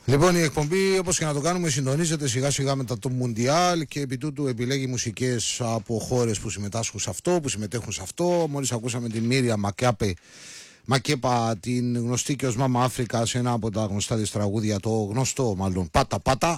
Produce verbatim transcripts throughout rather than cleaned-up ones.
Λοιπόν, η εκπομπή, όπως και να το κάνουμε, συντονίζεται σιγά σιγά μετά το Μουντιάλ και επί τούτου επιλέγει μουσικές από χώρες που συμμετάσχουν σε αυτό, που συμμετέχουν σε αυτό. Μόλις ακούσαμε την Μύρια Μακέπα, Μακέπα, την γνωστή και ως Μάμα Αφρικα, σε ένα από τα γνωστά της τραγούδια, το γνωστό μάλλον Πάτα Πάτα.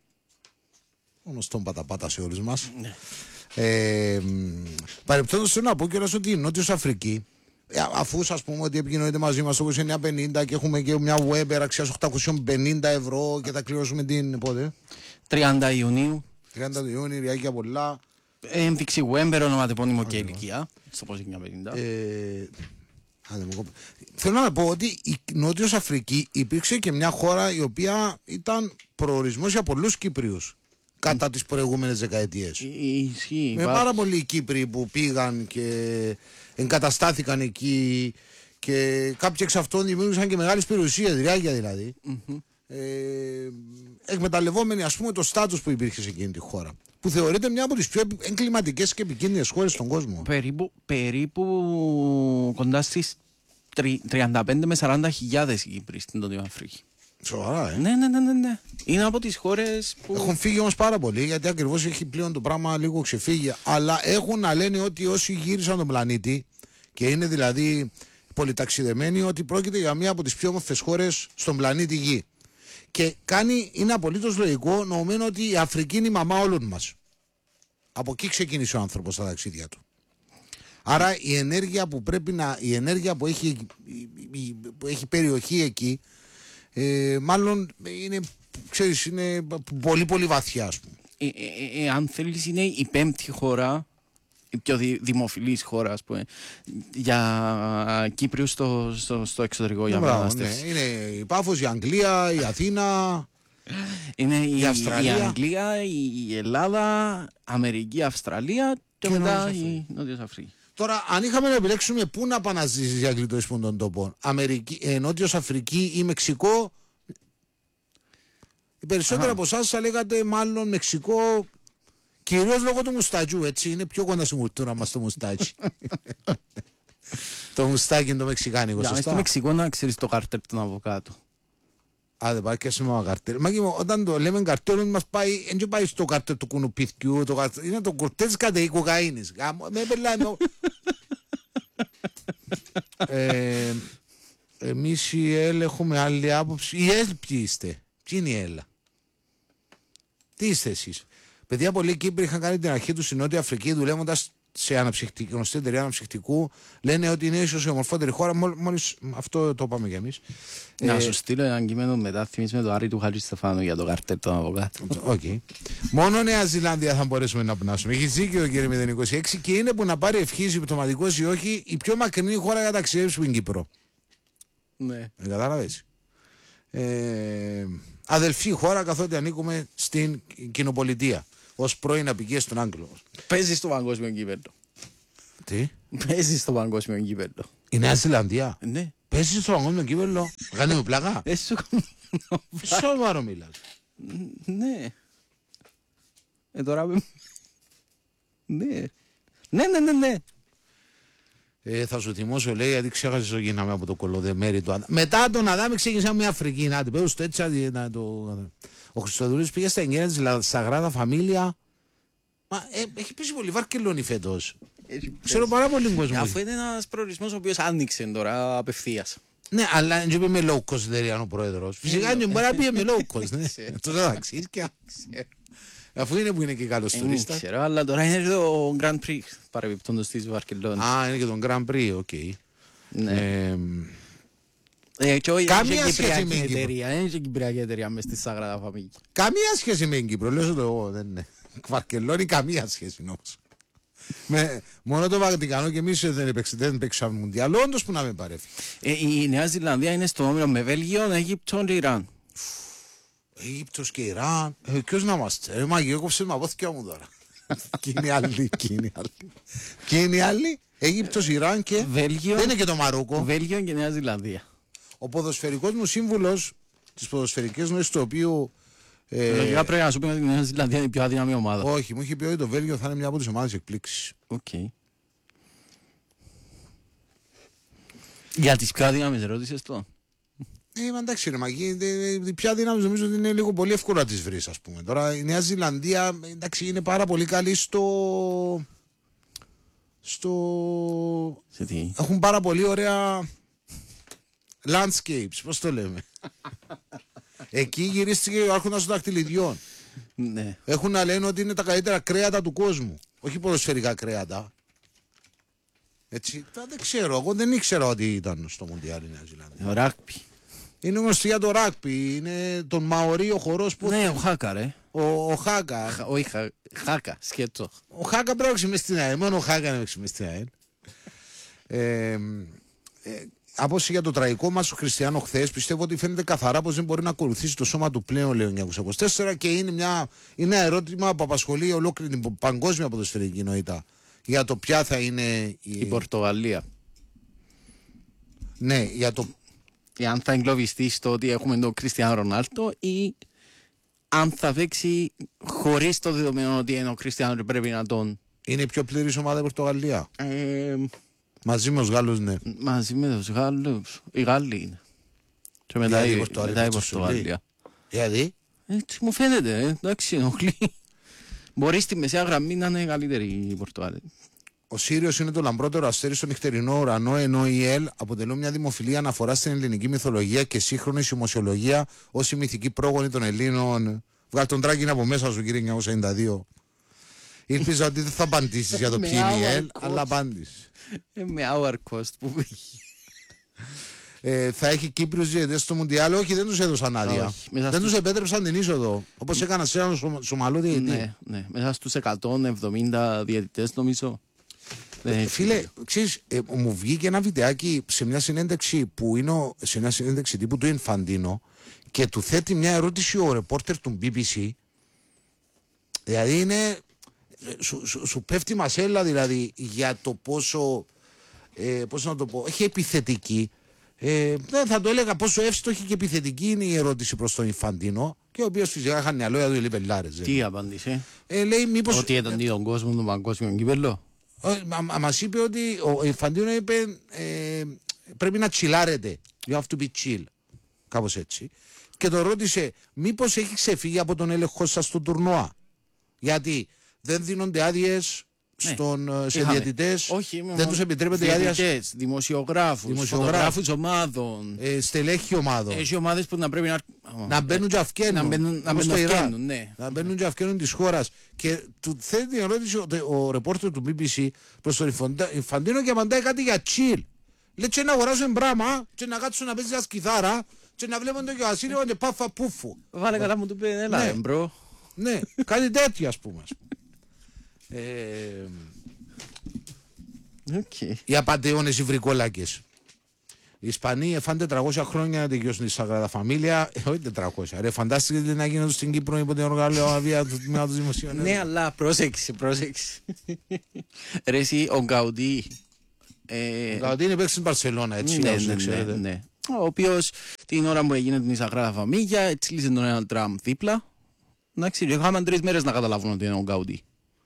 Γνωστό Πάτα Πάτα σε όλους μας. Ναι. Ε, Παρεπτόντως θέλω να πω κιόλας ότι η Νότιος Αφρική, αφού σας πούμε ότι επικοινωνείτε μαζί μας όπως εννιακόσια πενήντα και έχουμε και μια Weber αξίας οκτακόσια πενήντα ευρώ και θα κληρώσουμε την πότε τριάντα Ιουνίου τριάντα Ιουνίου, ριάκια πολλά, ένδειξη Weber, ονοματεπώνυμο και ηλικία στο πώς εννιακόσια πενήντα. ε, Θέλω να πω ότι η Νότιος Αφρική υπήρξε και μια χώρα η οποία ήταν προορισμός για πολλούς Κύπριους κατά τις προηγούμενες δεκαετίες. Ισχύει. Με πάρα πολλοί Κύπροι που πήγαν και εγκαταστάθηκαν εκεί και κάποιοι εξ αυτών δημιούργησαν και μεγάλες περιουσίες, ριάγια δηλαδή. Mm-hmm. Ε, εκμεταλλευόμενοι ας πούμε το στάτους που υπήρχε σε εκείνη τη χώρα, που θεωρείται μια από τις πιο εγκληματικές και επικίνδυνες χώρες στον κόσμο. Περίπου, περίπου κοντά στις τριάντα πέντε με σαράντα χιλιάδες Κύπροι στην Νότια Αφρική. Σοβαρά, ε. Ναι, ναι, ναι, ναι, ναι. Είναι από τις χώρες που... Έχουν φύγει όμως πάρα πολύ, γιατί ακριβώς έχει πλέον το πράγμα λίγο ξεφύγει. Αλλά έχουν να λένε ότι όσοι γύρισαν τον πλανήτη και είναι δηλαδή πολυταξιδεμένοι, ότι πρόκειται για μία από τις πιο όμορφες χώρες στον πλανήτη Γη. Και κάνει, είναι απολύτως λογικό, νομίζουν ότι η Αφρική είναι η μαμά όλων μας. Από εκεί ξεκίνησε ο άνθρωπος στα ταξίδια του. Άρα η ενέργεια που πρέπει να, η ενέργεια που έχει, που έχει περιοχή εκεί, Ε, μάλλον είναι, ξέρεις, είναι πολύ πολύ βαθιά, ας πούμε. Ε, ε, ε, αν θέλεις, είναι η πέμπτη χώρα, η πιο δη, δημοφιλής χώρα, ας πούμε, για Κύπριους στο, στο, στο εξωτερικό, για μετανάστευση. Ναι, είναι η Πάφος, η Αγγλία, η Αθήνα, είναι η, η Αυστραλία, η Αγγλία, η Ελλάδα, Αμερική, Αυστραλία και, και μετά η Νότιος Αφρική. Τώρα, αν είχαμε να επιλέξουμε πού να πάνε να ζήσεις για γλιτώσεις των τόπων, Αμερική, ε, Νότιος Αφρική ή Μεξικό, οι περισσότεροι από εσάς θα λέγατε μάλλον Μεξικό, κυρίως λόγω του μουστατζού, έτσι, είναι πιο κοντά στην κουλτούρα μας το μουστάτσι. Το μουστάκι είναι το μεξικάνικο, σωστά. Στο Μεξικό να ξέρεις το καρτέλ των αβοκάτο. Α, δεν πάει και σε μόνο καρτέλ. Μα και όταν το λέμε καρτέλ, μας πάει, δεν πάει στο καρτέλ του κουνουπίθκιου, το καρτέλ, είναι το καρτέλ της κατεή κοκαίνης. Με πελάει με... ε, εμείς οι ΕΛ έχουμε άλλη άποψη. Οι ΕΛ ποιοι είστε? Ποιοι είναι η ΕΛ? Τι είστε εσείς? Παιδιά, πολλοί Κύπροι είχαν κάνει την αρχή του στην Νότια Αφρική δουλεύοντας σε αναψυχτική, γνωστή εταιρεία αναψυχτικού. Λένε ότι είναι ίσως η ομορφότερη χώρα. Μόλις αυτό το είπαμε κι εμείς. Να ε, σου στείλω ένα κείμενο μετά, θυμίς με το Άρη του Χαλή Στεφάνου για το καρτέλ των αβοκάτων. Okay. Μόνο Νέα Ζηλάνδια θα μπορέσουμε να πνάσουμε. Έχει δίκιο, κύριε μηδέν είκοσι έξι, και είναι που να πάρει ευχή συμπτωματικός ή όχι η πιο μακρινή χώρα για ταξιδεύσεις στην Κύπρο. Ναι. Δεν κατάλαβες. Ε, αδελφή χώρα, καθότι ανήκουμε στην κοινοπολιτεία ως πρώην απικίες των Άγγλων. Παίζει στο παγκόσμιο κύπελλο. Τι? Παίζει στο παγκόσμιο κύπελλο. Η Νέα Ζηλανδία? Ναι. Παίζει στο παγκόσμιο κύπελλο. Κάνει με πλάκα. Σοβαρό μιλάς. Ναι. Ε, τώρα... Ναι. Ναι, ναι, ναι, ναι. Ε, θα σου θυμώσω, λέει, γιατί ξέχασες ότι γίναμε από το κολοδεμέρι του Αδάμ. Μετά τον Αδάμ ξεκίνησαμε μια Αφρική. Να την παίζω στο έτσι. Να το... Ο Χριστοδουλής πήγε στα εγγένεια της Σαγράδα Φαμίλια. Μα ε, έχει πέσει πολύ Βαρκελόνη φέτος. Ξέρω πάρα πολύ κόσμο. Αφού είναι ένας προορισμός ο οποίος άνοιξε τώρα απευθείας. Ναι, αλλά δεν είπε με low cost εταιρεία ο πρόεδρος. Φυσικά δεν μπορεί να πει με low cost. Τόσο θα αξίζει και αφού είναι που είναι και καλός τουρίστας. Δεν ξέρω, αλλά τώρα είναι το Grand Prix παρεμπιπτόντως της Βαρκελόνης. Α, είναι και το Grand Prix, οκ. Ναι. Καμία σχέση με την εταιρεία. Είναι και κυπριακή εταιρεία μες στη Σαγράδα Φαμίλια. Καμία σχέση με την Κύπρο, λέω το εγώ. Δεν είναι. Βαρκελόνη, καμία σχέση όμως. Με, μόνο το Βατικανό και εμείς δεν, δεν παίξαμε Μουντιάλ, όντως που να με παρέφει. Ε, η Νέα Ζηλανδία είναι στο όμιλο με Βέλγιο, Αίγυπτο και Ιράν. Αίγυπτος και Ιράν. Ε, ποιος να είμαστε? Ε, μα γεγόψε με απόθηκια μου τώρα. Κι είναι άλλοι, κι είναι άλλοι. Κι είναι άλλοι. Αίγυπτος, Ιράν και... Βέλγιο, δεν είναι και το Μαρόκο. Βέλγιο και Νέα Ζηλανδία. Ο ποδοσφαιρικός μου σύμβουλος της ποδοσφαιρικής γνώσης του οποίου... Ε, Λογικά πρέπει να σου πούμε ότι η Νέα Ζηλανδία είναι η πιο αδύναμη ομάδα. Όχι, μου είχε πει ότι το Βέλγιο θα είναι μια από τις ομάδες εκπλήξεις. Οκ. Okay. Για τις πιο αδύναμες ερώτησες το. Ε, εντάξει, ρε Μαγί, πια δύναμη νομίζω ότι είναι λίγο πολύ εύκολο να τις βρεις, ας πούμε. Τώρα η Νέα Ζηλανδία, εντάξει, είναι πάρα πολύ καλή στο... στο... Σε τι? Έχουν πάρα πολύ ωραία landscapes, πώς το λέμε. Εκεί γυρίστηκε ο άρχοντας των δακτυλιδιών. Ναι. Έχουν να λένε ότι είναι τα καλύτερα κρέατα του κόσμου. Όχι ποδοσφαιρικά κρέατα. Έτσι, δεν ξέρω, εγώ δεν ήξερα ότι ήταν στο Μουντιάλ η Νέα Ζηλανδία. Ο ράκπι. Είναι γνωστή για το ράκπι, είναι τον Μαωρί ο χορός που... Ναι, ο Χάκα, ρε. Ο, ο Χάκα. Χα- Όχι, Χα- Χάκα, σκέτο. Ο Χάκα πρέπει να παίξει μες στην ΑΕΛ. Μόνο ο Χάκα να παίξει μες στην ΑΕΛ. Ε, ε, Απόψη για το τραγικό μας ο Χριστιανό χθες, πιστεύω ότι φαίνεται καθαρά πως δεν μπορεί να ακολουθήσει το σώμα του πλέον, λέει ο εννιακόσια είκοσι τέσσερα, και είναι, μια, είναι ένα ερώτημα που απασχολεί ολόκληρη την παγκόσμια ποδοσφαιρική κοινότητα για το ποια θα είναι η... Η Πορτογαλία. Ναι, για το... Και αν θα εγκλωβιστεί στο ότι έχουμε τον Κριστιανό Ρονάλντο ή αν θα παίξει χωρίς το δεδομένο ότι είναι ο Κριστιανό και πρέπει να τον... Είναι η πιο πλήρης ομάδα η Πορτογαλία. Ε, Μαζί με τους Γάλλους, ναι. μαζί με τους Γάλλους. Οι Γάλλοι είναι. Και μετά Γιατί η η Πορτογαλία μετά η είναι τόσο Πορτογαλία. Γιατί? Έτσι μου φαίνεται, ε, εντάξει, ενοχλεί. Μπορεί στη μεσαία γραμμή να είναι καλύτερη η Πορτογαλία. Ο Σύριος είναι το λαμπρότερο αστέρι στο νυχτερινό ουρανό, ενώ οι ΕΛ αποτελούν μια δημοφιλή αναφορά στην ελληνική μυθολογία και σύγχρονη σημοσιολογία ως η μυθική πρόγονη των Ελλήνων. Βγάλει τον τράκι από μέσα σου, κύριε εννιακόσια ενενήντα δύο. Ήλπιζα ότι δεν θα απαντήσεις για το ποιοι είναι οι ΕΛ, αλλά απάντησες. Ε, με hour cost που έχει. Ε, θα έχει Κύπριους διαιτητές στο Μουντιάλ. Όχι, δεν τους έδωσαν άδεια. Όχι, μέσα Δεν στους- τους επέτρεψαν την είσοδο. Όπως έκανα σε έναν Σο- Σομαλό διαιτητή. Ναι, ναι. Μέσα στους εκατόν εβδομήντα διαιτητές νομίζω. Δεν έχει Φίλε, σημασία. ξέρεις, ε, μου βγήκε ένα βιντεάκι σε μια συνέντευξη που είναι ο- σε μια συνέντευξη τύπου του Ινφαντίνο και του θέτει μια ερώτηση ο ρεπόρτερ του μπι μπι σι. Δηλαδή είναι. Σου, σου, σου πέφτει μασέλα δηλαδή για το πόσο. Ε, πώς να το πω, έχει επιθετική. Ε, δεν θα το έλεγα πόσο εύστοχη και επιθετική είναι η ερώτηση προς τον Ινφαντίνο, και ο οποίος φυσικά είχαν μια λόγια του, λέει πελάρες. Τι απάντησε? Ε, λέει μήπως. Ότι ήταν τον κόσμο του παγκόσμιου κύπελλο. Ε, μα, μα μας είπε ότι ο Ινφαντίνο είπε ε, πρέπει να τσιλάρετε. You have to be chill. Κάπως έτσι. Και τον ρώτησε μήπως έχει ξεφύγει από τον έλεγχο σας στο τουρνουά. Γιατί δεν δίνονται άδειες Ναι. στον, ε, σε Είχαμε. διαιτητές. Όχι, δεν μόνο τους επιτρέπεται η άδεια. διαιτητές, δημοσιογράφους, Δημοσιογράφους. φωτογράφους ομάδων. Ε, στελέχη ομάδων. Έχει ομάδες που να πρέπει να... Να μπαίνουν και αυκαίνουν. Να μπαίνουν- να όπως μπαίνουν στο Ιράν. αυκαίνουν, ναι. Να μπαίνουν και αυκαίνουν της χώρας. Και του θέτει την ερώτηση ο, ο ρεπόρτερ του μπι μπι σι προς τον Ινφαντα- Ινφαντίνο και απαντάει κάτι για chill. Λέει και να αγοράσουν μπράμα και να κάτσουν να παίζει μια κιθάρα και να βλέπουν το γεωασίλειο και πάφα πούφου. Βάλε καλά μου του πει, έλα Ναι. ρε μπρο. Ναι, κάτι τέτοιο ας πούμε. Ας πούμε. Ε, Οκ. οι απατεώνες οι βρικόλακες. Οι Ισπανοί εφάν τετρακόσια χρόνια να τελειώσουν τη Σαγράδα Φαμίλια. Ε, όχι τετρακόσια. Ρε, φαντάστηκε τι να γίνεται στην Κύπρο υπό την οργανωβία του τμήματος δημοσίων. Ναι, αλλά πρόσεξε, πρόσεξε. Ρε εσύ, ο Γκαουντί. ε, Ότι είναι παίξει στην Μπαρσελόνα, έτσι. Ναι, όσο ναι, ναι, ξέρετε. ναι. Ο οποίος την ώρα που έγινε την Ισαγράδα Φαμίλια, έτσι λύσε τον ένα τραμ δίπλα. Εντάξει, και είχαμε τρεις μέρες να καταλάβουν ότι είναι ο Γκαουντί.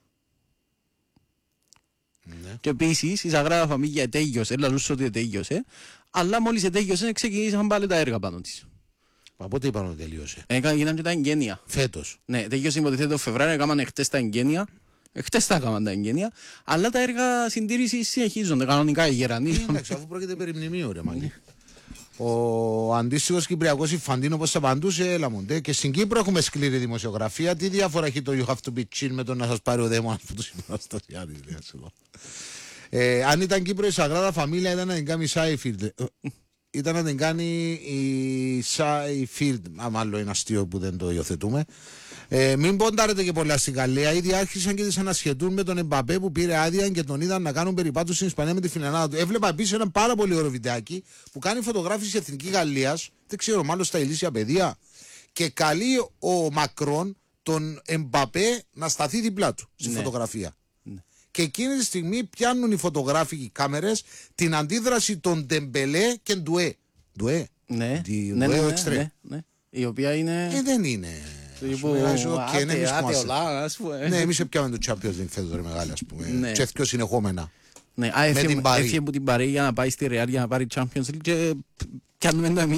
Ναι. Και επίσης η Ισαγράδα Φαμίλια ετέγιωσε, λαλούσε ότι ετέγιωσε, αλλά μόλις ετέγιωσε ξεκινήσαν πάλι τα έργα πάνω της. Μα πότε είπαν ότι τελείωσε. Έκαναν γίναν και τα εγγένεια. Φέτος. Ναι, τελείωσε υποτιθέται το Φεβράριο, έκαναν χτες τα εγγένεια. Χτες τα έκαναν τα εγγένεια, αλλά τα έργα συντήρησης συνεχίζονται κανονικά οι γερανοί. Εντάξει, αφού πρόκειται περί μνημείου, ρε Μαγκή. Ο αντίστοιχος Κυπριακός Ινφαντίνο, όπως απαντούσε, έλα μου ντε. Και στην Κύπρο έχουμε σκληρή δημοσιογραφία. Τι διαφορά έχει το You have to be chill με το να σας πάρει ο δαίμονας που του συμπαραστασιάρει. Ε, αν ήταν Κύπρο η Σαγράδα Φαμίλια, ήταν να την κάνει η Σάιφιλντ. Ήταν να την κάνει η Σάιφιλντ. Μάλλον είναι αστείο που δεν το υιοθετούμε. Ε, μην ποντάρετε και πολλά στην Γαλλία. Ήδη άρχισαν και τις ανασχετούν με τον Εμπαπέ που πήρε άδεια και τον είδαν να κάνουν περιπάτους στην Ισπανία με τη φιλενάδα του. Έβλεπα επίσης ένα πάρα πολύ ωραίο βιντεάκι που κάνει φωτογράφηση εθνική Γαλλίας. Δεν ξέρω, μάλλον στα ηλίσια παιδεία. Και καλεί ο Μακρόν τον Εμπαπέ να σταθεί δίπλα του στη Ναι. φωτογραφία. Και εκείνη τη στιγμή πιάνουν οι φωτογράφοι και οι κάμερες την αντίδραση των Ντεμπελέ και Ντουέ. Ντουέ. Ναι, Τη ναι, ναι, Ντουέ ναι, Εξτρέ. ναι, ναι. Η οποία είναι... Ε, δεν είναι. του Ας τύπου πούμε, ράιζω το και είναι άτε- εμείς άτε είμαστε. ολά, ας πούμε. Ναι, εμείς πιάμε το Champions League φέτος ρε μεγάλη, ας πούμε. Ναι. Και πιο συνεχόμενα. Ναι, α, την Παρί. έφυγε που την Παρί για να πάει στη Real για να πάρει Champions League και πιάνουμε το εμείς.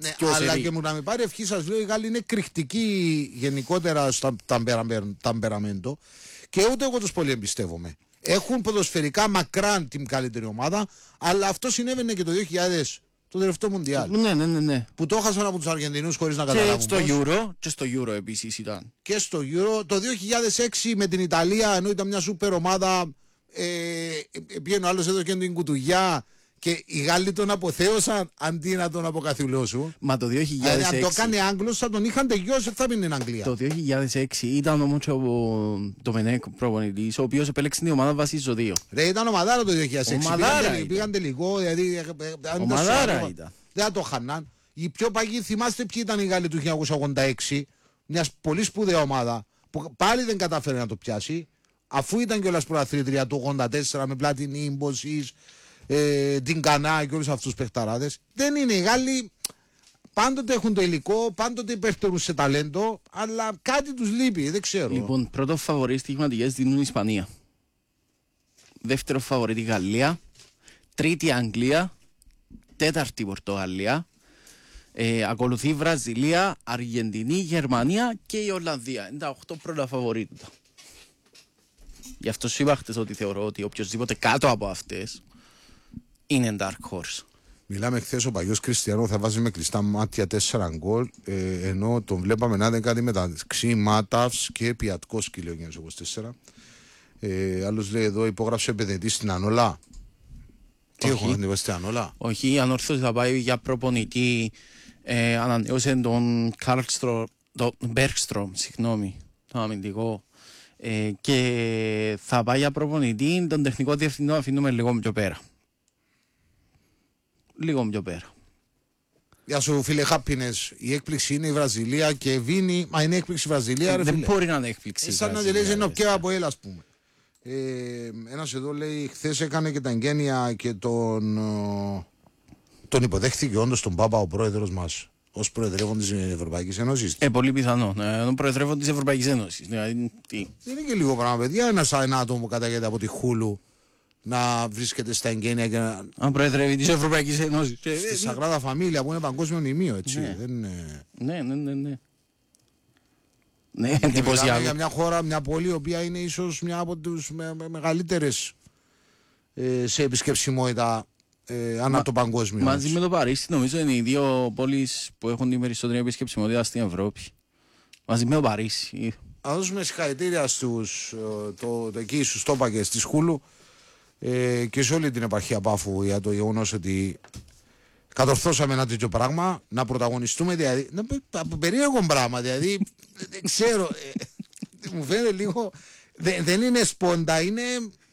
Ναι, αλλά και μου να με πάρει ευχή, σας λέω, οι Γάλλοι είναι εκρηκτικοί γενικότερα στο ταμπεραμέντο και ούτε εγώ τους πολύ εμπιστεύομαι. Έχουν ποδοσφαιρικά μακράν την καλύτερη ομάδα, αλλά αυτό συνέβαινε και το δύο χιλιάδες, το τελευταίο Μουντιάλ. Ναι, ναι, ναι, ναι. Που το έχασαν από τους Αργεντινούς χωρίς να καταλάβουν. Και στο Euro, και στο Euro επίσης ήταν. Και στο Euro. Το δύο χιλιάδες έξι με την Ιταλία, ενώ ήταν μια σούπερ ομάδα, ε, πήγαινε ο άλλος εδώ και την κουτουγιά και οι Γάλλοι τον αποθέωσαν αντί να τον αποκαθιλώσουν. Μα το δύο χιλιάδες έξι. Δηλαδή, αν το κάνει Άγγλος θα τον είχαν τελειώσει, θα μείνει στην Αγγλία. Το δύο χιλιάδες έξι ήταν όμως ο Ντομενέκ προπονητής, ο οποίος επέλεξε την ομάδα βάσει στο δύο. Ρε, ήταν ομαδάρα το δύο χιλιάδες έξι. Ομαδάρα πήγαν τελικό, δηλαδή. Ομαδάρα ήταν. Δεν θα το χανάν. Οι πιο παγιοί, θυμάστε ποιοι ήταν οι Γάλλοι του χίλια εννιακόσια ογδόντα έξι, μια πολύ σπουδαία ομάδα που πάλι δεν κατάφερε να το πιάσει, αφού ήταν κιόλας πρωταθλήτρια του ογδόντα τέσσερα με Πλάτινη, Μποσίς, ε, την Κανά και όλους αυτούς τους παιχταράδες. Δεν είναι οι Γάλλοι. Πάντοτε έχουν το υλικό, πάντοτε υπερτερούν σε ταλέντο, αλλά κάτι τους λείπει, δεν ξέρω. Λοιπόν, πρώτο φαβορί στοιχηματικές δίνουν η Ισπανία. Δεύτερο φαβορί τη Γαλλία. Τρίτη Αγγλία. Τέταρτη Πορτογαλία. Ε, ακολουθεί Βραζιλία, Αργεντινή, Γερμανία και η Ολλανδία. Είναι τα οκτώ πρώτα φαβορί του. Γι' αυτό σου είπα χτες ότι θεωρώ ότι οποιοσδήποτε κάτω από αυτές είναι dark horse. Μιλάμε χθες ο παγιός Κριστιανό θα βάζει με κλειστά μάτια τέσσερα γκολ, ε, ενώ τον βλέπαμε να είναι κάτι μεταξύ Μάταυς και Πιατκόσκι, λέει ο χίλια εννιακόσια είκοσι τέσσερα. Ε, άλλος λέει εδώ υπόγραψε επενδυτή στην Ανόλα. Τι έχω να στην Ανόλα. Όχι, η Ανόρθωση θα πάει για προπονητή, ε, ανανεώσε τον Καρλστρο, τον Μπέρκστρομ, συγγνώμη, τον αμυντικό. Ε, και θα πάει για προπονητή, τον τεχνικό διευθυντή αφήνουμε λίγο πιο πέρα. Λίγο πιο πέρα. Γεια σου φίλε Happiness, η έκπληξη είναι η Βραζιλία και Βίνι, μα είναι έκπληξη η Βραζιλία ρε Δεν φίλε. μπορεί να είναι έκπληξη. Ε, σαν να τη λέει είναι και από έλα ας πούμε. Ε, ένας εδώ λέει χθες έκανε και τα εγγένεια και τον, τον υποδέχθηκε όντως τον Πάπα ο πρόεδρος μας ως προεδρεύον της Ευρωπαϊκής Ένωσης. Ε, πολύ πιθανό. Ε, τον προεδρεύον της Ευρωπαϊκής Ένωσης. Δηλαδή, τι. Δεν είναι και λίγο πράγμα παιδιά, ένας ένα άτομο που καταγέται από τη Χούλου να βρίσκεται στα εγγένεια και να... Αν προεδρεύει της Ευρωπαϊκής Ένωσης. Στη Σαγράδα Φαμίλια που είναι παγκόσμιο μνημείο, έτσι. Ναι. Δεν είναι... ναι, ναι, ναι, ναι. Ναι, Και μιλάμε για εντυπωσιακό. μια χώρα, μια πόλη, η οποία είναι ίσως μια από τις με, με, μεγαλύτερες ε, σε επισκεψιμότητα ε, ανά Μα, το παγκόσμιο. Μαζί με το Παρίσι, νομίζω είναι οι δύο πόλεις που έχουν την περισσότερη επισκεψιμότητα στην Ευρώπη. Μαζί με το Παρίσι. Να δώσουμε συγχαρητήρια στους, το, το, εκεί στους τόπακες της Χούλου ε, και σε όλη την επαρχία Πάφου για το γεγονός ότι κατορθώσαμε ένα τέτοιο πράγμα, να πρωταγωνιστούμε, δηλαδή, να, από περίεργο πράγμα, δηλαδή, δεν ξέρω, ε, μου φαίνεται λίγο, δε, δεν είναι σπόντα, είναι,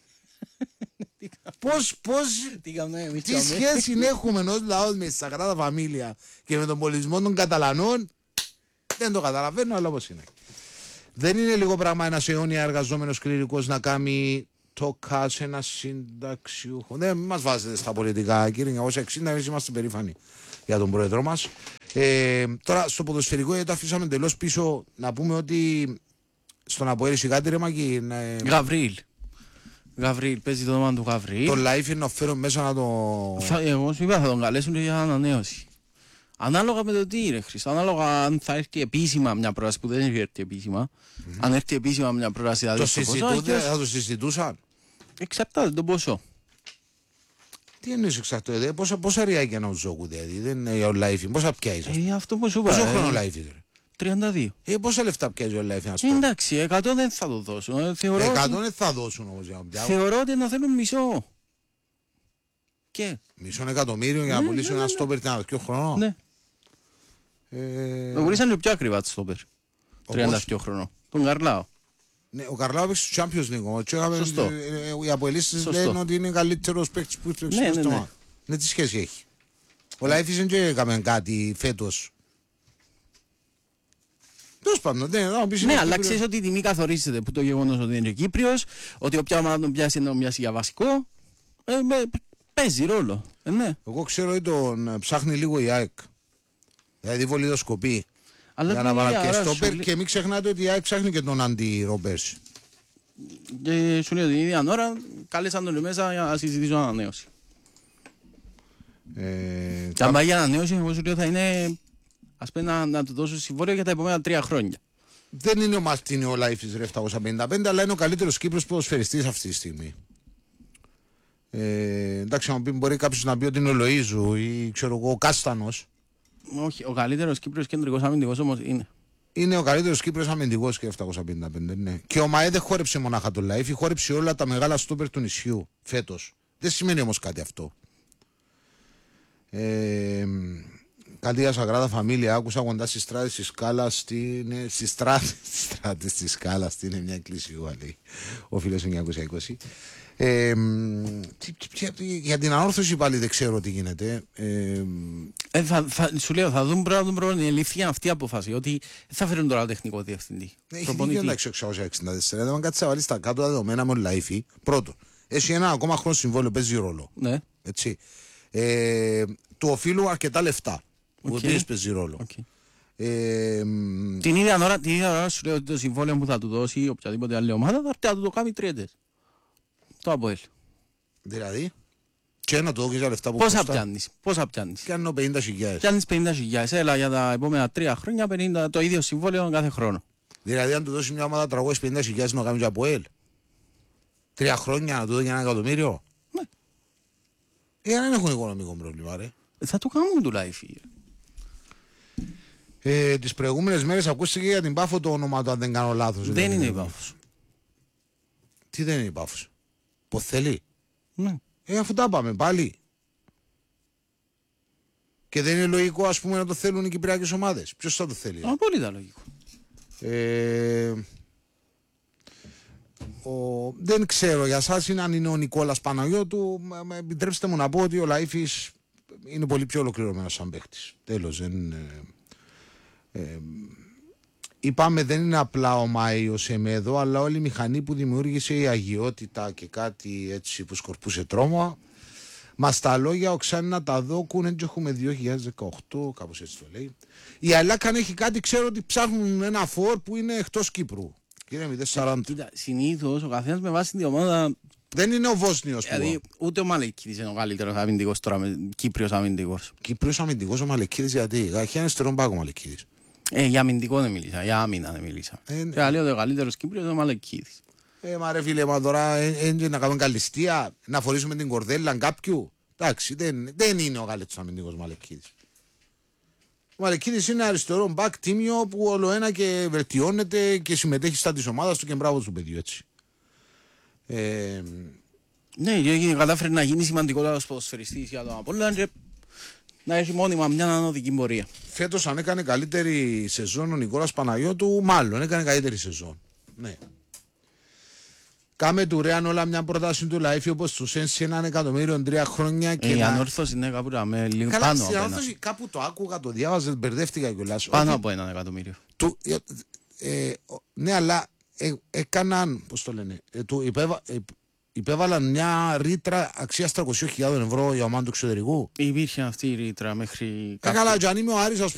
πώς, πώς, Τι, κάνουμε, τι σχέση έχουμε ως λαός με τη Σαγράδα Φαμίλια και με τον πολιτισμό των Καταλανών, δεν το καταλαβαίνω, αλλά όπως είναι. Δεν είναι λίγο πράγμα ένας αιώνια εργαζόμενος κληρικός να κάνει το κάτσε ένα συνταξιούχο. Δεν μας βάζετε στα πολιτικά, κύριε εννιακόσια εξήντα, εμείς είμαστε περήφανοι για τον πρόεδρό μας. Ε, τώρα στο ποδοσφαιρικό, γιατί το αφήσαμε εντελώς πίσω, να πούμε ότι στον Αποέλ Σιγάντη ρε Μάκη. Ε, Γαβρίλ. Γαβρίλ, παίζει το όνομα του Γαβρίλ. Το live είναι να φέρω μέσα να το... Θα, εγώ σου είπα θα τον καλέσουν για ανανέωση. Ανάλογα με το τι ρε Χρήστο, ανάλογα αν θα έρθει επίσημα μια πρόταση που δεν έχει έρθει επίσημα. Mm-hmm. Αν έρθει επίσημα μια πρόταση θα, το ποσό, θα το συζητούσαν. Εξαρτάται τον ποσό. Τι εννοείς εξαρτάται, πόσα, πόσα ριάκια να ζώγουν δηλαδή, δεν είναι ο live, πόσα πιάεις. Ε, αυτό που σου είπα. Πόσο ε, χρόνο live είναι. τριάντα δύο. Ε, πόσα λεφτά πιάζει ο live να σου ε, εντάξει, εκατό δεν θα το δώσω. Ε, θεωρώ, εκατό ότι... δεν θα δώσουν όμως για να πιάω. θεωρώ ότι να θέλουν μισό. Και. Μισό εκατομμύριο για να ναι, πουλήσουν ναι, ένα ναι. στόπερ την άλλο χρόνο. Ναι. Ε... Το πουλήσαν και πιο ακριβά το στόπερ. τριάντα δύο χρονών. Τον Καρλάο. Ναι, ο Καρλάο παίξει στο Champions League. Σωστό. Ε, ε, οι αποελίστες λένε ότι είναι καλύτερος παίκτης που έχει ναι, ναι, ναι. Ναι, τι σχέση έχει. Ο Λάιφης δεν έκαμε κάτι φέτος. Τέλος πάντων, ναι, να πεις. Ναι, αλλά ξέρεις ότι η τιμή καθορίζεται που το γεγονός ότι είναι Κύπριος, ότι όποια ομάδα τον πιάσει να τον πιάσει για βασικό, ε, με, παίζει ρόλο. Ε, ναι. Εγώ ξέρω ότι τον ψάχνει λίγο η ΑΕΚ. Δηλαδή βολιδοσκοπεί. Αλλά για να βάλει και στόπερ σου... και μην ξεχνάτε ότι η ΑΕΚ ψάχνει και τον Αντι Ρομπέρση. Και σου λέει την ίδια ώρα, κάλεσαν τον μέσα για να συζητήσω ανανέωση. Ε, Και αν πάει για ανανέωση, εγώ σου λέω θα είναι, ας πούμε, να, να του δώσουν συμβόλαιο για τα επόμενα τρία χρόνια. Δεν είναι ο Μαρτίνιο Λάιφης ρε επτακόσια πενήντα πέντε, αλλά είναι ο καλύτερος Κύπρος ποδοσφαιριστής αυτή τη στιγμή. Ε, εντάξει, να πει, μπορεί κάποιος να πει ότι είναι ο Λοΐζου ή ξέρω εγώ, ο Κάστανος. Όχι, ο καλύτερος Κύπρος κεντρικός αμυντικός όμως είναι. Είναι ο καλύτερος Κύπρος αμυντικός και επτακόσια πενήντα πέντε, ναι. Και ο Μαέ δεν χόρεψε μονάχα τον Λάιφη, χόρεψε όλα τα μεγάλα στόπερ του νησιού φέτος. Δεν σημαίνει όμως κάτι αυτό. Ε, Κάτι για Σαγράδα Φαμίλια, άκουσα κοντά στις στράτες της Σκάλας, είναι στις στράτες της Σκάλας, είναι μια εκκλησιούα, λέει ο φίλος του εννιακόσια είκοσι. Ε, για την ανόρθωση πάλι δεν ξέρω τι γίνεται. Ε, ε, θα, θα, σου λέω, θα δουν πρώτα τον προπονητή. Ελήφθη αυτή η απόφαση ότι θα φέρουν τώρα τεχνικό διευθυντή. Έχει δίκιο να εξακόσια εξήντα τέσσερα. Δεν κάτσε να βάλει τα κάτω τα δεδομένα με ο Λαϊφή. Πρώτον, έχει ένα ακόμα χρόνο συμβόλαιο, παίζει ρόλο. Ναι. Έτσι. Ε, του οφείλουν αρκετά λεφτά. Ο οποίος παίζει ρόλο. Okay. Ε, την ίδια ώρα, την ίδια ώρα σου λέω ότι το συμβόλαιο που θα του δώσει οποιαδήποτε άλλη ομάδα θα έρθει να του το κάνει τριετές. Το ΑΠΟΕΛ. Δηλαδή, και να το δω και για λεφτά που πόσα πιάνεις, πόσα πιάνεις. Πιάνω πενήντα χιλιάδες. Πιάνεις πενήντα χιλιάδες, έλα για τα επόμενα τρία χρόνια πενήντα, το ίδιο συμβόλαιο κάθε χρόνο. Δηλαδή, αν του δώσει μια ομάδα τριακόσιες πενήντα χιλιάδες να κάνει για ΑΠΟΕΛ, τρία χρόνια να του δώσει για ένα εκατομμύριο. Ναι. Ε, δεν έχουν οικονομικό πρόβλημα, ρε. Θα το κάνουν του Λαϊφή. Ε, τις προηγούμενες μέρες ακούστηκε για την Πάφο το όνομα του, αν δεν κάνω λάθος. Δεν δηλαδή. Είναι η Πάφος. Τι δεν είναι η Πάφος? Πως θέλει. Ναι. Ε, αφού τα πάμε πάλι. Και δεν είναι λογικό, ας πούμε, να το θέλουν οι κυπριακές ομάδες. Ποιος θα το θέλει? Απόλυτα λογικό. Ε, ο, δεν ξέρω για σας είναι αν είναι ο Νικόλας Παναγιώτου. Επιτρέψτε μου να πω ότι ο Λαϊφής είναι πολύ πιο ολοκληρωμένος σαν παίχτης. Τέλος, δεν... Ε, ε, είπαμε δεν είναι απλά ο Μάιος Εμέδο, αλλά όλη η μηχανή που δημιούργησε η αγιότητα και κάτι έτσι που σκορπούσε τρόμο. Μα στα λόγια οξάνει να τα δόκουν, έτσι έχουμε δύο χιλιάδες δεκαοκτώ, κάπως έτσι το λέει. Η Αλάκαν έχει κάτι, ξέρω ότι ψάχνουν ένα φορ που είναι εκτός Κύπρου. Κύριε μηδέν σαράντα. Κοίτα, συνήθως ο καθένας με βάση την ομάδα. Δεν είναι ο Βόσνιος που. Δηλαδή, ούτε ο Μαλεκίδης είναι ο καλύτερος αμυντικός τώρα, Κύπριος αμυντικός. Κύπριος αμυντικός ο Μαλεκίδης, γιατί? Έχει ένα στερόν πάγο ο Μαλεκίδης. Ε, για αμυντικό δεν μίλησα, για άμυνα δεν μίλησα. Ε, ναι. Και λέω ότι ο καλύτερος Κύπριος είναι ο Μαλεκίδης. Ε, μα ρε φίλε, μα τώρα έντια να κάνουμε καλυστία, να φορήσουμε την κορδέλα κάποιου. Εντάξει, δεν, δεν είναι ο καλύτερος αμυντικός Μαλεκίδης. Ο Μαλεκίδης είναι αριστερό μπακ τίμιο που όλο ένα και βελτιώνεται και συμμετέχει στα της ομάδας του και μπράβο του παιδιού, έτσι. Ε, ναι, και κατάφερε να γίνει σημαντικότατος ποδοσφαιριστής για τον Απόλλωνα και να έχει μόνιμα μια ανώδικη πορεία. Φέτος αν έκανε καλύτερη σεζόν ο Νικόλας Παναγιώτου, μάλλον έκανε καλύτερη σεζόν. Ναι. Κάμε του Ρέαν όλα μια πρόταση του Λαϊφή όπως του ένσει έναν εκατομμύριο τρία χρόνια και. Ε, η να... ανόρθωση είναι κάπου με λίγο καλά, πάνω από ένα. Ανόρθωση, κάπου το άκουγα, το διάβαζα, μπερδεύτηκα κιόλας. Πάνω ότι... από έναν εκατομμύριο. Του... Ε, ε, ναι, αλλά ε, έκαναν, πώς το λένε, ε, του υπέβα... ε, υπέβαλαν μια ρήτρα αξίας τριακόσιες χιλιάδες ευρώ για ομάδα του εξωτερικού. Υπήρχε αυτή η ρήτρα μέχρι. Ε, καλά, και αν είμαι ο Άρης,